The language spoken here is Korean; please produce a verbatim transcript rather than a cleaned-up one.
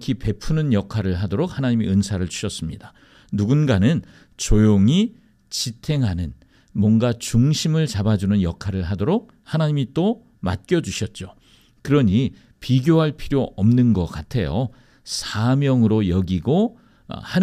넉넉히 베푸는 역할을 하도록 하나님이 은사를 주셨습니다. 누군가는 조용히 지탱하는, 뭔가 중심을 잡아주는 역할을 하도록 하나님이 또 맡겨주셨죠. 그러니 비교할 필요 없는 것 같아요. 사명으로 여기고 하는